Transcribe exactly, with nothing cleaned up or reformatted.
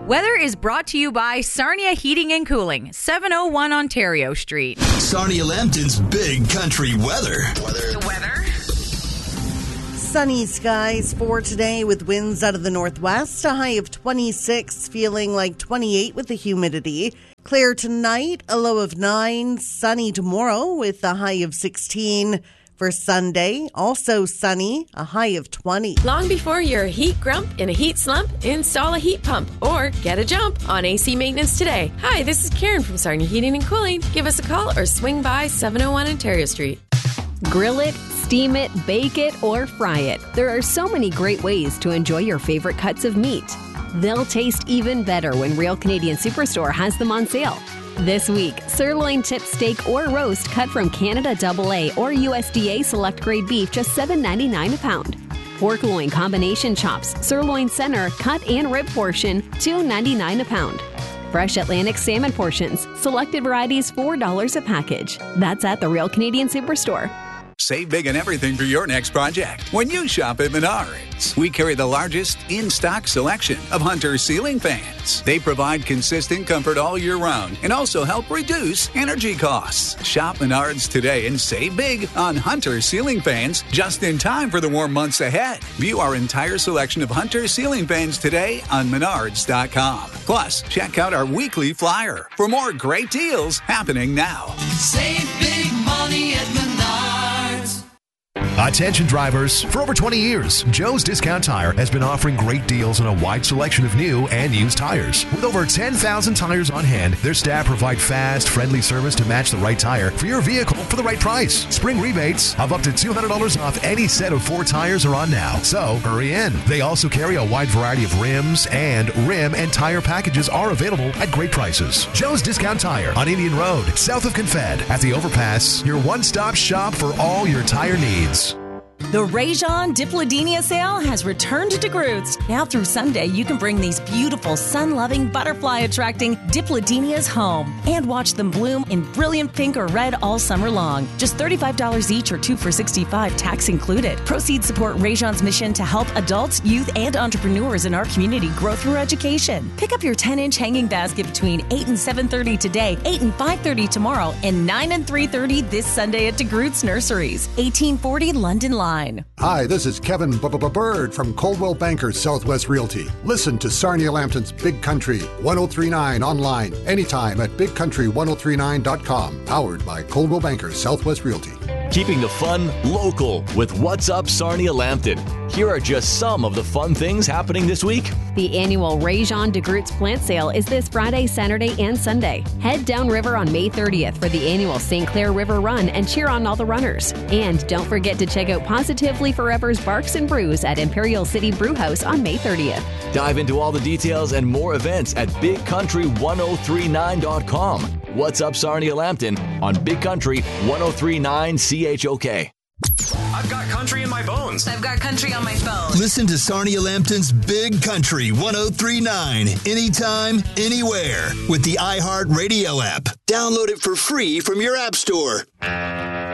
Weather is brought to you by Sarnia Heating and Cooling, seven oh one Ontario Street. Sarnia Lambton's Big Country Weather. Weather. The weather. Sunny skies for today with winds out of the northwest, a high of twenty-six, feeling like twenty-eight with the humidity. Clear tonight, a low of nine. Sunny tomorrow with a high of sixteen. For Sunday, also sunny, a high of twenty. Long before you're a heat grump in a heat slump, install a heat pump or get a jump on A C maintenance today. Hi, this is Karen from Sarnia Heating and Cooling. Give us a call or swing by seven oh one Ontario Street. Grill it, steam it, bake it, or fry it. There are so many great ways to enjoy your favorite cuts of meat. They'll taste even better when Real Canadian Superstore has them on sale. This week, sirloin tip steak or roast cut from Canada double A or U S D A select grade beef, just seven ninety-nine a pound. Pork loin combination chops, sirloin center, cut and rib portion, two ninety-nine a pound. Fresh Atlantic salmon portions, selected varieties, four dollars a package. That's at the Real Canadian Superstore. Save big on everything for your next project when you shop at Menards. We carry the largest in-stock selection of Hunter ceiling fans. They provide consistent comfort all year round and also help reduce energy costs. Shop Menards today and save big on Hunter ceiling fans just in time for the warm months ahead. View our entire selection of Hunter ceiling fans today on menards dot com. Plus, check out our weekly flyer for more great deals happening now. Save big money at Menards. Attention drivers, for over twenty years, Joe's Discount Tire has been offering great deals on a wide selection of new and used tires. With over ten thousand tires on hand, their staff provide fast, friendly service to match the right tire for your vehicle for the right price. Spring rebates of up to two hundred dollars off any set of four tires are on now, so hurry in. They also carry a wide variety of rims, and rim and tire packages are available at great prices. Joe's Discount Tire on Indian Road, south of Confed, at the overpass, your one-stop shop for all your tire needs. The Rajon Dipladenia sale has returned to Groots. Now through Sunday, you can bring these beautiful, sun-loving, butterfly-attracting Dipladenias home and watch them bloom in brilliant pink or red all summer long. Just thirty-five dollars each or two for sixty-five dollars, tax included. Proceeds support Rajon's mission to help adults, youth, and entrepreneurs in our community grow through education. Pick up your ten-inch hanging basket between eight and seven thirty today, eight and five thirty tomorrow, and nine and three thirty this Sunday at DeGroots Nurseries, eighteen forty London Line. Hi, this is Kevin Bird from Coldwell Banker Southwest Realty. Listen to Sarnia Lambton's Big Country one oh three nine online anytime at big country ten thirty-nine dot com. Powered by Coldwell Banker Southwest Realty. Keeping the fun local with What's Up Sarnia Lambton. Here are just some of the fun things happening this week. The annual Rajon DeGroots plant sale is this Friday, Saturday, and Sunday. Head downriver on May thirtieth for the annual Saint Clair River Run and cheer on all the runners. And don't forget to check out Positively Forever's Barks and Brews at Imperial City Brewhouse on May thirtieth. Dive into all the details and more events at big country ten thirty-nine dot com. What's Up Sarnia Lambton on Big Country ten thirty-nine C H O K. I've got country in my bones. I've got country on my phone. Listen to Sarnia Lambton's Big Country ten thirty-nine anytime, anywhere with the iHeartRadio app. Download it for free from your app store.